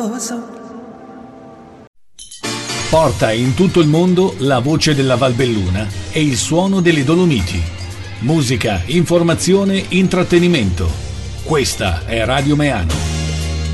Porta in tutto il mondo la voce della Valbelluna e il suono delle Dolomiti. Musica, informazione, intrattenimento. Questa è Radio Meano.